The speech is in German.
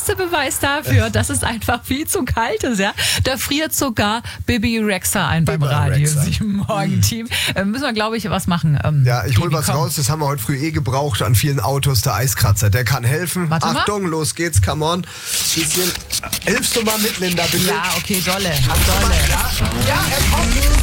beste Beweis dafür, dass es einfach viel zu kalt ist. Ja? Da friert sogar Bibi Rexha ein beim Radio 7 Morgen-Team. Müssen wir, glaube ich, was machen. Ja, ich hol was raus. Das haben wir heute früh gebraucht an vielen Autos. Der Eiskratzer, der kann helfen. Warte Achtung, mal. los geht's, come on. Hilfst du mal mit, Linda, bitte? Ja, okay, dolle. Ja, er kommt.